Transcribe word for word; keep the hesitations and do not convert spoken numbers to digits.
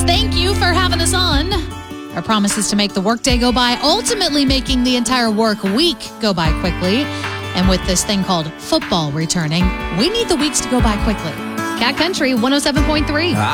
thank you for having us on. Our promise is to make the workday go by, ultimately making the entire work week go by quickly. And with this thing called football returning, we need the weeks to go by quickly. Cat Country one oh seven point three.